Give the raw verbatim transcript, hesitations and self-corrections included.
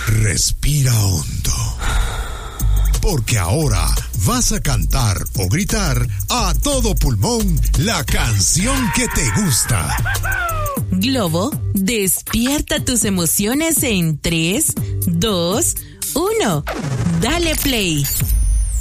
Respira hondo. Porque ahora vas a cantar o gritar a todo pulmón la canción que te gusta. Globo, despierta tus emociones en tres, dos, uno. Dale play.